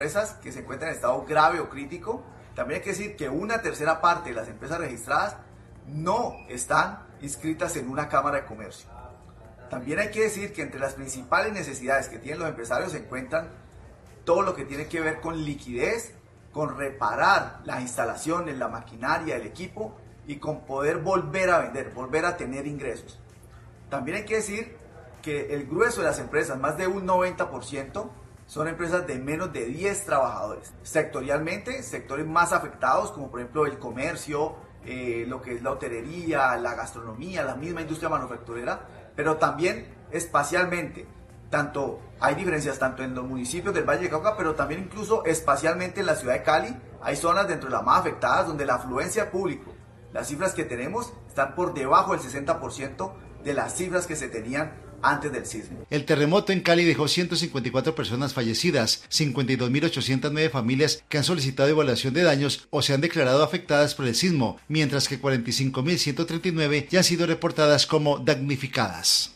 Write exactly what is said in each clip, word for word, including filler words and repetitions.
empresas que se encuentran en estado grave o crítico. También hay que decir que una tercera parte de las empresas registradas no están inscritas en una cámara de comercio. También hay que decir que entre las principales necesidades que tienen los empresarios se encuentran todo lo que tiene que ver con liquidez, con reparar las instalaciones, la maquinaria, el equipo y con poder volver a vender, volver a tener ingresos. También hay que decir que el grueso de las empresas, más de un noventa por ciento, son empresas de menos de diez trabajadores. Sectorialmente, sectores más afectados como por ejemplo el comercio, eh, lo que es la hotelería, la gastronomía, la misma industria manufacturera, pero también espacialmente. Tanto, hay diferencias tanto en los municipios del Valle de Cauca, pero también incluso espacialmente en la ciudad de Cali. Hay zonas dentro de las más afectadas donde la afluencia de público, las cifras que tenemos están por debajo del sesenta por ciento de las cifras que se tenían antes del sismo. El terremoto en Cali dejó ciento cincuenta y cuatro personas fallecidas, cincuenta y dos mil ochocientas nueve familias que han solicitado evaluación de daños o se han declarado afectadas por el sismo, mientras que cuarenta y cinco mil ciento treinta y nueve ya han sido reportadas como damnificadas.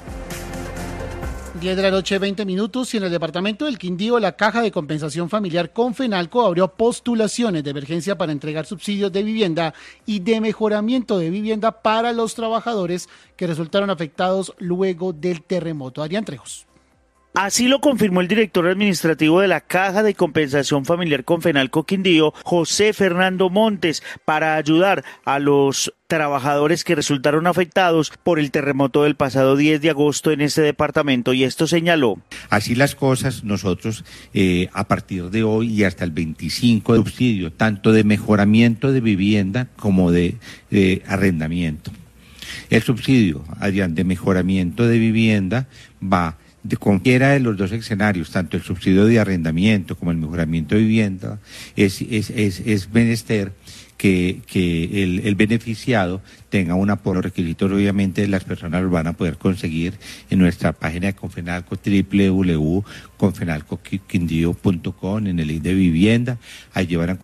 diez de la noche, veinte minutos, y en el departamento del Quindío, la Caja de Compensación Familiar Confenalco abrió postulaciones de emergencia para entregar subsidios de vivienda y de mejoramiento de vivienda para los trabajadores que resultaron afectados luego del terremoto. Adrián Trejos. Así lo confirmó el director administrativo de la Caja de Compensación Familiar Confenalco Quindío, José Fernando Montes, para ayudar a los trabajadores que resultaron afectados por el terremoto del pasado diez de agosto en este departamento, y esto señaló. Así las cosas, nosotros eh, a partir de hoy y hasta el veinticinco de subsidio, tanto de mejoramiento de vivienda como de, de arrendamiento. El subsidio, Adrián, de mejoramiento de vivienda va de cualquiera de los dos escenarios, tanto el subsidio de arrendamiento como el mejoramiento de vivienda, es, es, es, es menester que, que el, el beneficiado tenga una por los requisitos. Obviamente las personas lo van a poder conseguir en nuestra página de Confenalco, doble u doble u doble u punto confenalco quindío punto com, en el link de vivienda. Ahí llevarán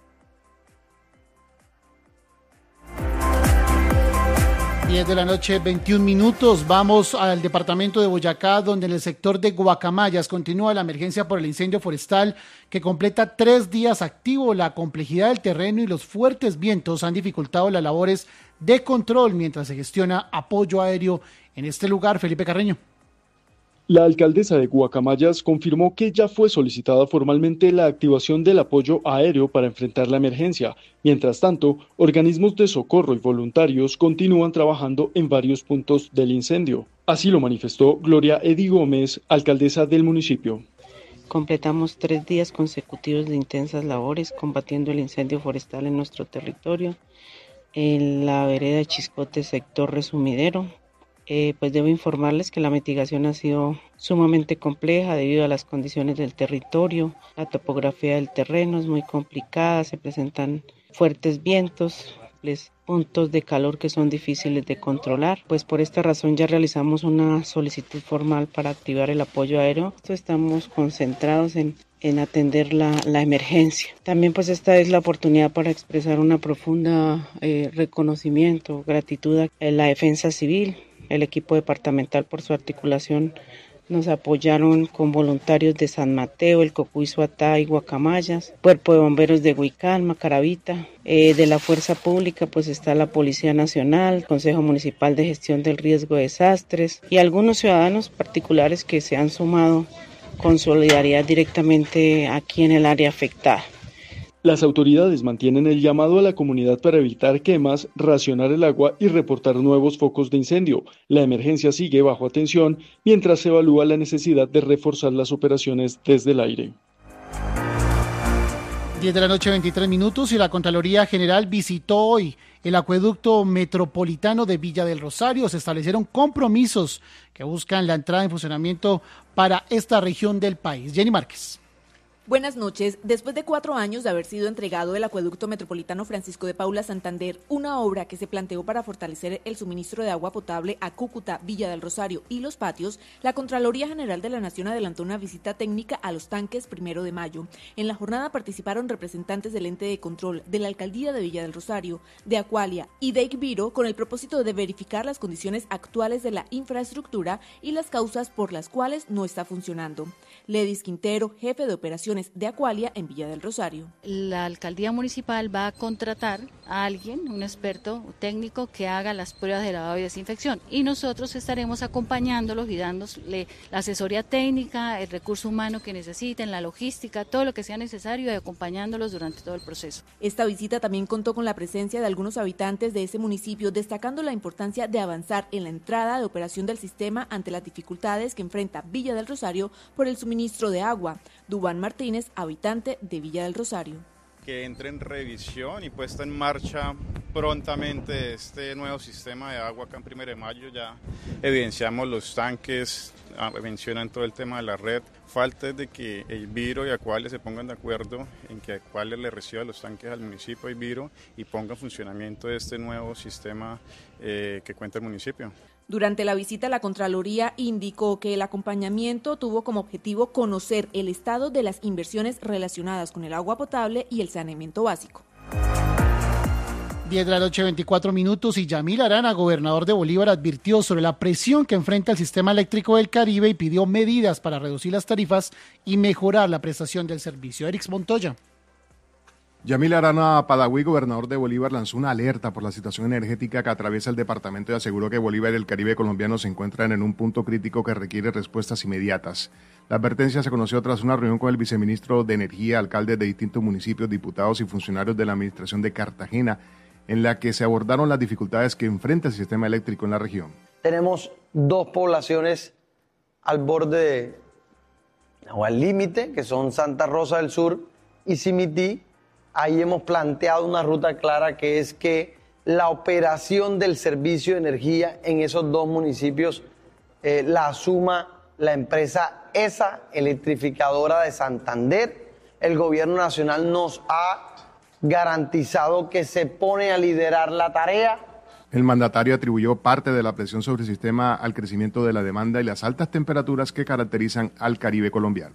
diez de la noche, veintiún minutos. Vamos al departamento de Boyacá, donde en el sector de Guacamayas continúa la emergencia por el incendio forestal que completa tres días activo. La complejidad del terreno y los fuertes vientos han dificultado las labores de control mientras se gestiona apoyo aéreo en este lugar. Felipe Carreño. La alcaldesa de Guacamayas confirmó que ya fue solicitada formalmente la activación del apoyo aéreo para enfrentar la emergencia. Mientras tanto, organismos de socorro y voluntarios continúan trabajando en varios puntos del incendio. Así lo manifestó Gloria Edi Gómez, alcaldesa del municipio. Completamos tres días consecutivos de intensas labores combatiendo el incendio forestal en nuestro territorio, en la vereda de Chiscote, sector Resumidero. Eh, pues debo informarles que la mitigación ha sido sumamente compleja debido a las condiciones del territorio. La topografía del terreno es muy complicada, se presentan fuertes vientos, puntos de calor que son difíciles de controlar. Pues por esta razón ya realizamos una solicitud formal para activar el apoyo aéreo. Estamos concentrados en, en atender la, la emergencia. También pues esta es la oportunidad para expresar una profunda eh, reconocimiento, gratitud a la Defensa Civil, el equipo departamental por su articulación. Nos apoyaron con voluntarios de San Mateo, el Cocuy, Suatá y Guacamayas, Cuerpo de Bomberos de Huicán, Macaravita. Eh, de la Fuerza Pública pues está la Policía Nacional, Consejo Municipal de Gestión del Riesgo de Desastres y algunos ciudadanos particulares que se han sumado con solidaridad directamente aquí en el área afectada. Las autoridades mantienen el llamado a la comunidad para evitar quemas, racionar el agua y reportar nuevos focos de incendio. La emergencia sigue bajo atención mientras se evalúa la necesidad de reforzar las operaciones desde el aire. diez de la noche, veintitrés minutos, y la Contraloría General visitó hoy el acueducto metropolitano de Villa del Rosario. Se establecieron compromisos que buscan la entrada en funcionamiento para esta región del país. Jenny Márquez. Buenas noches. Después de cuatro años de haber sido entregado el acueducto metropolitano Francisco de Paula Santander, una obra que se planteó para fortalecer el suministro de agua potable a Cúcuta, Villa del Rosario y Los Patios, la Contraloría General de la Nación adelantó una visita técnica a los tanques primero de mayo. En la jornada participaron representantes del ente de control, de la Alcaldía de Villa del Rosario, de Acualia y de Icviro, con el propósito de verificar las condiciones actuales de la infraestructura y las causas por las cuales no está funcionando. Ledis Quintero, jefe de operaciones de Aqualia en Villa del Rosario. La alcaldía municipal va a contratar a alguien, un experto técnico que haga las pruebas de lavado y desinfección, y nosotros estaremos acompañándolos y dándole la asesoría técnica, el recurso humano que necesiten, la logística, todo lo que sea necesario, y acompañándolos durante todo el proceso. Esta visita también contó con la presencia de algunos habitantes de ese municipio, destacando la importancia de avanzar en la entrada de operación del sistema ante las dificultades que enfrenta Villa del Rosario por el suministro de agua. Dubán Martínez, habitante de Villa del Rosario. Que entre en revisión y puesta en marcha prontamente este nuevo sistema de agua acá en Primero de Mayo. Ya evidenciamos los tanques, mencionan todo el tema de la red. Falta es de que el Viro y Aqualia se pongan de acuerdo en que Aqualia le reciba los tanques al municipio y Viro y ponga en funcionamiento este nuevo sistema eh, que cuenta el municipio. Durante la visita, la Contraloría indicó que el acompañamiento tuvo como objetivo conocer el estado de las inversiones relacionadas con el agua potable y el saneamiento básico. diez de la noche, veinticuatro minutos, y Yamil Arana, gobernador de Bolívar, advirtió sobre la presión que enfrenta el sistema eléctrico del Caribe y pidió medidas para reducir las tarifas y mejorar la prestación del servicio. Erix Montoya. Yamil Arana Padaví, gobernador de Bolívar, lanzó una alerta por la situación energética que atraviesa el departamento y aseguró que Bolívar y el Caribe colombiano se encuentran en un punto crítico que requiere respuestas inmediatas. La advertencia se conoció tras una reunión con el viceministro de Energía, alcaldes de distintos municipios, diputados y funcionarios de la administración de Cartagena, en la que se abordaron las dificultades que enfrenta el sistema eléctrico en la región. Tenemos dos poblaciones al borde de, o al límite, que son Santa Rosa del Sur y Simití. Ahí hemos planteado una ruta clara, que es que la operación del servicio de energía en esos dos municipios eh, la asuma la empresa ESA, electrificadora de Santander. El gobierno nacional nos ha garantizado que se pone a liderar la tarea. El mandatario atribuyó parte de la presión sobre el sistema al crecimiento de la demanda y las altas temperaturas que caracterizan al Caribe colombiano.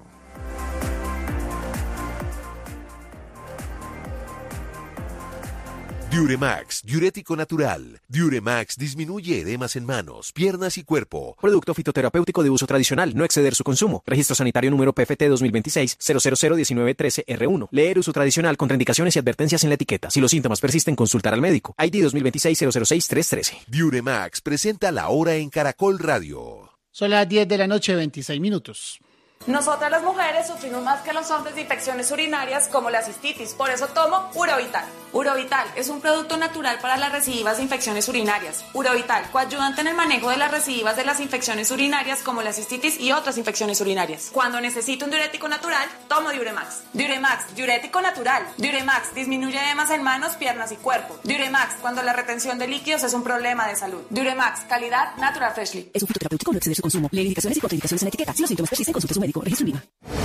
Diuremax, diurético natural. Diuremax disminuye edemas en manos, piernas y cuerpo. Producto fitoterapéutico de uso tradicional, no exceder su consumo. Registro sanitario número P F T dos mil veintiséis cero cero cero diecinueve trece R uno. Leer uso tradicional, contraindicaciones y advertencias en la etiqueta. Si los síntomas persisten, consultar al médico. I D dos mil veintiséis cero cero seis tres trece. Diuremax presenta La Hora en Caracol Radio. Son las diez de la noche, veintiséis minutos. Nosotras las mujeres sufrimos más que los hombres de infecciones urinarias como la cistitis, por eso tomo Urovital. Urovital es un producto natural para las recidivas de infecciones urinarias. Urovital, coayudante en el manejo de las recidivas de las infecciones urinarias como la cistitis y otras infecciones urinarias. Cuando necesito un diurético natural, tomo Diuremax. Diuremax, diurético natural. Diuremax disminuye edemas en manos, piernas y cuerpo. Diuremax, cuando la retención de líquidos es un problema de salud. Diuremax, calidad Natural Freshly. Es un fitoterapéutico, no exceder su consumo. Lee indicaciones y contraindicaciones en la etiqueta. Si los síntomas persisten, consulte a su médico. Registro INVIMA.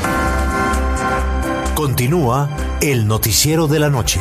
Continúa el noticiero de la noche.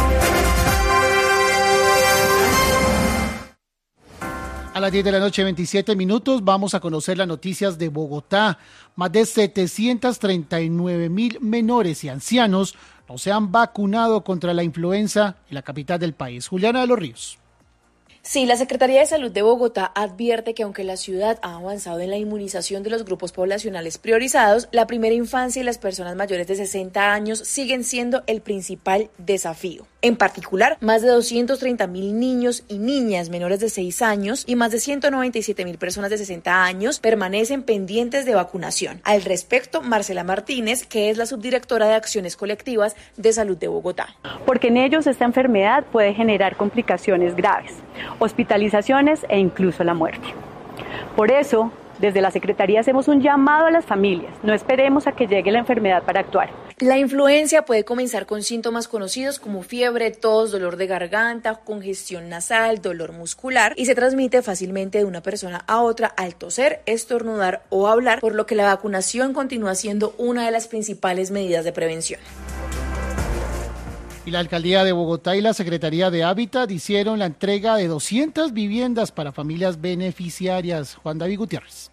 A las diez de la noche, veintisiete minutos, vamos a conocer las noticias de Bogotá. Más de setecientos treinta y nueve mil menores y ancianos no se han vacunado contra la influenza en la capital del país. Juliana de los Ríos. Sí, la Secretaría de Salud de Bogotá advierte que aunque la ciudad ha avanzado en la inmunización de los grupos poblacionales priorizados, la primera infancia y las personas mayores de sesenta años siguen siendo el principal desafío. En particular, más de doscientos treinta mil niños y niñas menores de seis años y más de ciento noventa y siete mil personas de sesenta años permanecen pendientes de vacunación. Al respecto, Marcela Martínez, que es la subdirectora de Acciones Colectivas de Salud de Bogotá. Porque en ellos esta enfermedad puede generar complicaciones graves, hospitalizaciones e incluso la muerte. Por eso, desde la Secretaría hacemos un llamado a las familias. No esperemos a que llegue la enfermedad para actuar. La influencia puede comenzar con síntomas conocidos como fiebre, tos, dolor de garganta, congestión nasal, dolor muscular y se transmite fácilmente de una persona a otra al toser, estornudar o hablar, por lo que la vacunación continúa siendo una de las principales medidas de prevención. Y la Alcaldía de Bogotá y la Secretaría de Hábitat hicieron la entrega de doscientas viviendas para familias beneficiarias. Juan David Gutiérrez.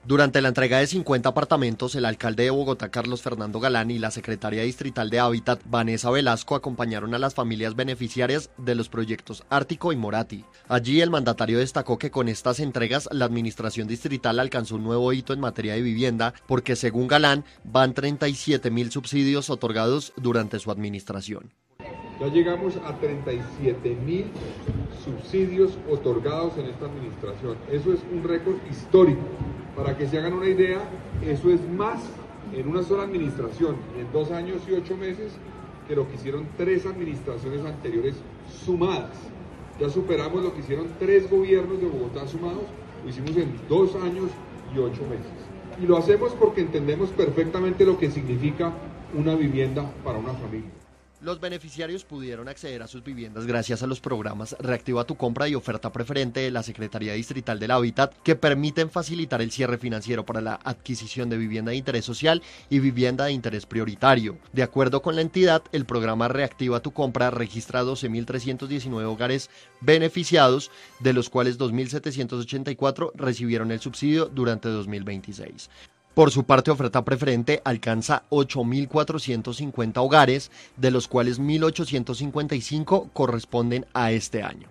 Durante la entrega de cincuenta apartamentos, el alcalde de Bogotá, Carlos Fernando Galán, y la secretaria distrital de Hábitat, Vanessa Velasco, acompañaron a las familias beneficiarias de los proyectos Ártico y Morati. Allí el mandatario destacó que con estas entregas la administración distrital alcanzó un nuevo hito en materia de vivienda, porque según Galán van treinta y siete mil subsidios otorgados durante su administración. Ya llegamos a treinta y siete mil subsidios otorgados en esta administración. Eso es un récord histórico. Para que se hagan una idea, eso es más en una sola administración, en dos años y ocho meses, que lo que hicieron tres administraciones anteriores sumadas. Ya superamos lo que hicieron tres gobiernos de Bogotá sumados, lo hicimos en dos años y ocho meses. Y lo hacemos porque entendemos perfectamente lo que significa una vivienda para una familia. Los beneficiarios pudieron acceder a sus viviendas gracias a los programas Reactiva tu Compra y Oferta Preferente de la Secretaría Distrital del Hábitat, que permiten facilitar el cierre financiero para la adquisición de vivienda de interés social y vivienda de interés prioritario. De acuerdo con la entidad, el programa Reactiva tu Compra registra doce mil trescientos diecinueve hogares beneficiados, de los cuales dos mil setecientos ochenta y cuatro recibieron el subsidio durante dos mil veintiséis. Por su parte, Oferta Preferente alcanza ocho mil cuatrocientos cincuenta hogares, de los cuales mil ochocientos cincuenta y cinco corresponden a este año.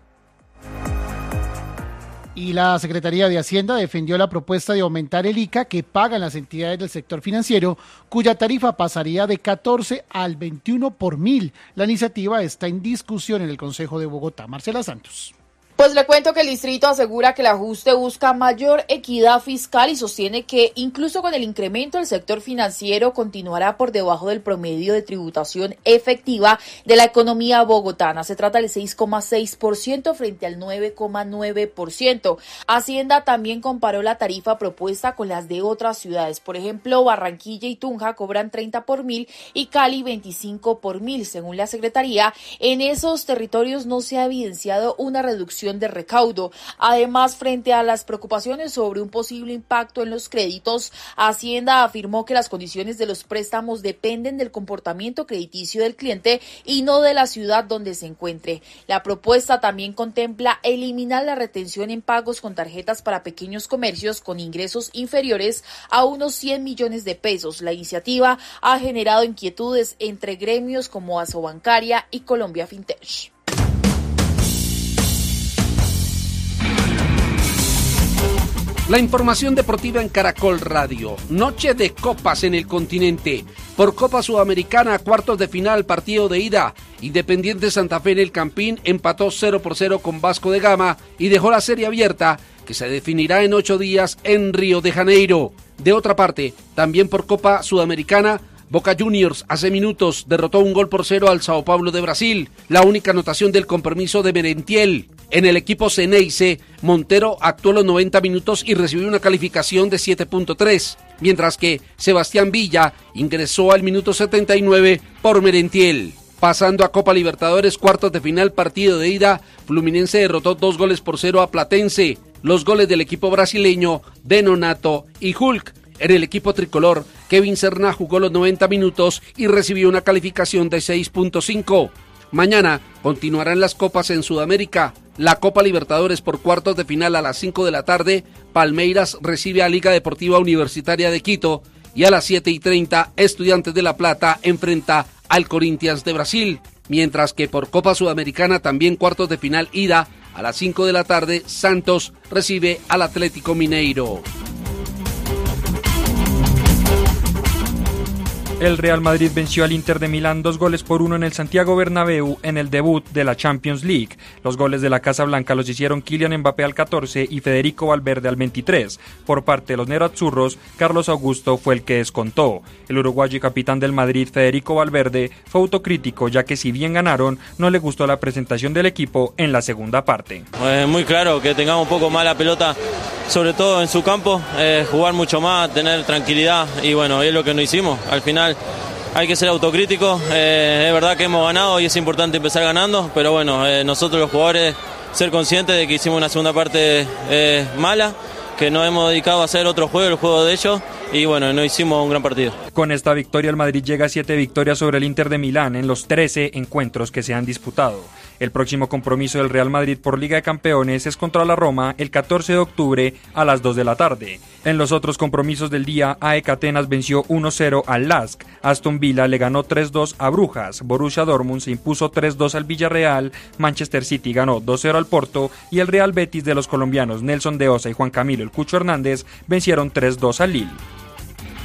Y la Secretaría de Hacienda defendió la propuesta de aumentar el I C A que pagan las entidades del sector financiero, cuya tarifa pasaría de catorce al veintiuno por mil. La iniciativa está en discusión en el Consejo de Bogotá. Marcela Santos. Pues le cuento que el distrito asegura que el ajuste busca mayor equidad fiscal y sostiene que incluso con el incremento el sector financiero continuará por debajo del promedio de tributación efectiva de la economía bogotana. Se trata del seis coma seis por ciento frente al nueve coma nueve por ciento. Hacienda también comparó la tarifa propuesta con las de otras ciudades. Por ejemplo, Barranquilla y Tunja cobran treinta por mil y Cali veinticinco por mil. Según la Secretaría, en esos territorios no se ha evidenciado una reducción de recaudo. Además, frente a las preocupaciones sobre un posible impacto en los créditos, Hacienda afirmó que las condiciones de los préstamos dependen del comportamiento crediticio del cliente y no de la ciudad donde se encuentre. La propuesta también contempla eliminar la retención en pagos con tarjetas para pequeños comercios con ingresos inferiores a unos cien millones de pesos. La iniciativa ha generado inquietudes entre gremios como Asobancaria y Colombia Fintech. La información deportiva en Caracol Radio. Noche de copas en el continente. Por Copa Sudamericana, cuartos de final, partido de ida. Independiente Santa Fe en el Campín empató cero por cero con Vasco de Gama y dejó la serie abierta, que se definirá en ocho días en Río de Janeiro. De otra parte, también por Copa Sudamericana, Boca Juniors hace minutos derrotó un gol por cero al Sao Paulo de Brasil, la única anotación del compromiso de Merentiel. En el equipo Ceneice, Montero actuó los noventa minutos y recibió una calificación de siete punto tres, mientras que Sebastián Villa ingresó al minuto setenta y nueve por Merentiel. Pasando a Copa Libertadores, cuartos de final, partido de ida, Fluminense derrotó dos goles por cero a Platense. Los goles del equipo brasileño de Nonato y Hulk. En el equipo tricolor, Kevin Serna jugó los noventa minutos y recibió una calificación de seis punto cinco. Mañana continuarán las copas en Sudamérica. La Copa Libertadores por cuartos de final a las cinco de la tarde, Palmeiras recibe a Liga Deportiva Universitaria de Quito y a las siete y treinta, Estudiantes de La Plata enfrenta al Corinthians de Brasil. Mientras que por Copa Sudamericana también cuartos de final ida, a las cinco de la tarde, Santos recibe al Atlético Mineiro. El Real Madrid venció al Inter de Milán dos goles por uno en el Santiago Bernabéu en el debut de la Champions League. Los goles de la Casa Blanca los hicieron Kylian Mbappé al catorce y Federico Valverde al veintitrés. Por parte de los nerazzurros, Carlos Augusto fue el que descontó. El uruguayo y capitán del Madrid, Federico Valverde, fue autocrítico, ya que si bien ganaron, no le gustó la presentación del equipo en la segunda parte. Es muy claro que tengamos un poco más la pelota, sobre todo en su campo, eh, jugar mucho más, tener tranquilidad y bueno, es lo que no hicimos. Al final hay que ser autocrítico, eh, es verdad que hemos ganado y es importante empezar ganando, pero bueno, eh, nosotros los jugadores ser conscientes de que hicimos una segunda parte eh, mala, que nos hemos dedicado a hacer otro juego, el juego de ellos, y bueno, no hicimos un gran partido. Con esta victoria el Madrid llega a siete victorias sobre el Inter de Milán en los trece encuentros que se han disputado. El próximo compromiso del Real Madrid por Liga de Campeones es contra la Roma el catorce de octubre a las dos de la tarde. En los otros compromisos del día, A E K Atenas venció uno cero al Lask, Aston Villa le ganó tres dos a Brujas, Borussia Dortmund se impuso tres dos al Villarreal, Manchester City ganó dos cero al Porto y el Real Betis de los colombianos Nelson de Osa y Juan Camilo El Cucho Hernández vencieron tres dos al Lille.